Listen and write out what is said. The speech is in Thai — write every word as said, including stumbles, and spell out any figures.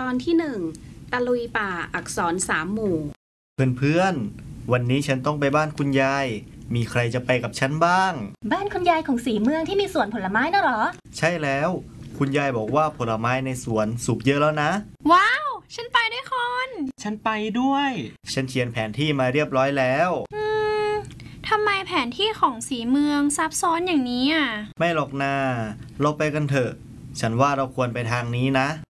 อนที่หนึ่งตะลุยป่าอักษรสามหมู่เพื่อนๆวันนี้ฉันต้องไปบ้านคุณยายมีใครจะไปกับฉันบ้างบ้านคุณยายของสีเมืองที่มีสวนผลไม้น่ะหรอใช่แล้วคุณยายบอกว่าผลไม้ในสวนสุกเยอะแล้วนะว้าวฉันไปด้วยคนฉันไปด้วยฉันเขียนแผนที่มาเรียบร้อยแล้วอืมทำไมแผนที่ของสีเมืองซับซ้อนอย่างนี้อ่ะไม่หรอกนาเราไปกันเถอะฉันว่าเราควรไปทางนี้นะ